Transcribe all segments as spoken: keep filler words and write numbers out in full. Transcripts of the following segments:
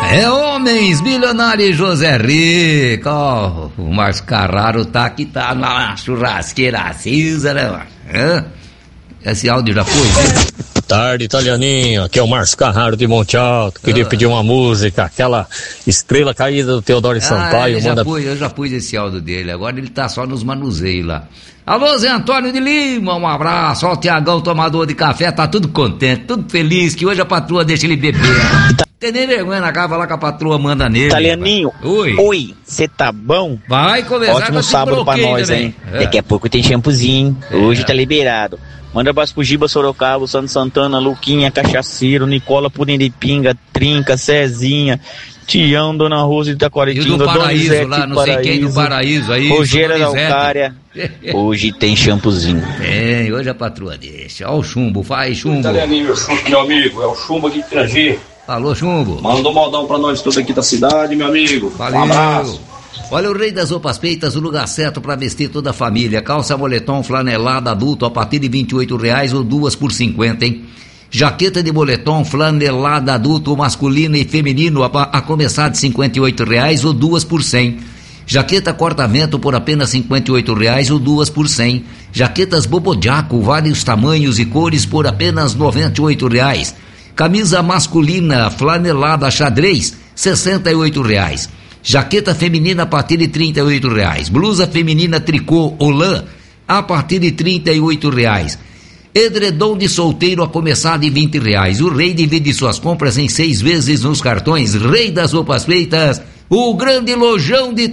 É Homens Milionários José Rico. Oh, o Márcio Carraro tá que tá na churrasqueira acesa, né, mano? É? Esse áudio já foi, né? Tarde, italianinho. Aqui é o Márcio Carraro de Monte Alto. Queria ah. pedir uma música, aquela Estrela Caída do Teodoro ah, Sampaio. Eu já, manda... pus, eu já pus esse áudio dele. Agora ele tá só nos manuseios lá. Alô, Zé Antônio de Lima, um abraço. Ó, o Tiagão, tomador de café, tá tudo contente, tudo feliz, que hoje a patroa deixa ele beber. Tem nem vergonha na cara, vai lá que a patroa manda nele. Italianinho, oi, oi, cê tá bom? Vai começar. Ótimo sábado pra nós, também. Hein? É. Daqui a pouco tem shampoozinho, hoje é. Tá liberado. Manda abraço pro Giba Sorocaba, Santo Santana, Luquinha, Cachaceiro, Nicola Pudim de Pinga, Trinca, Cezinha, Tião, Dona Rosa de Itaquaritinga, Dona Paraíso, lá, não sei quem do Paraíso aí. Rogério da Alcária. Hoje tem shampoozinho. Tem, hoje a patroa deixa. Ó o chumbo, faz chumbo. Italianinho, meu amigo, é o chumbo aqui de Trangê. Alô, chumbo. Manda um modão pra nós todos aqui da cidade, meu amigo. Valeu. Um abraço. Olha, o Rei das Roupas Feitas, o lugar certo para vestir toda a família. Calça moletom flanelada adulto a partir de vinte e oito reais ou duas por cinquenta, hein? Jaqueta de moletom flanelada adulto masculino e feminino a, a começar de cinquenta e oito reais ou duas por cem. Jaqueta corta-vento por apenas cinquenta e oito reais ou duas por cem. Jaquetas Bobojaco, vários tamanhos e cores por apenas noventa e oito reais. Camisa masculina flanelada xadrez, sessenta e oito reais. Jaqueta feminina a partir de trinta e oito reais. Blusa feminina tricô ou lã a partir de trinta e oito reais. Edredom de solteiro a começar de vinte reais. O Rei divide suas compras em seis vezes nos cartões. Rei das Roupas Feitas, o grande lojão de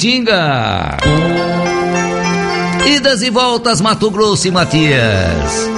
Taquaritinga. Idas e voltas, Mato Grosso e Matias.